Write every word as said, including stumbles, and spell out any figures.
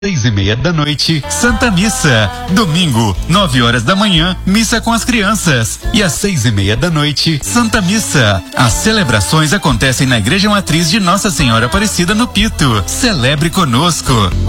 Seis e meia da noite, Santa Missa. Domingo, nove horas da manhã, missa com as crianças. E às seis e meia da noite, Santa Missa. As celebrações acontecem na Igreja Matriz de Nossa Senhora Aparecida no Pito. Celebre conosco.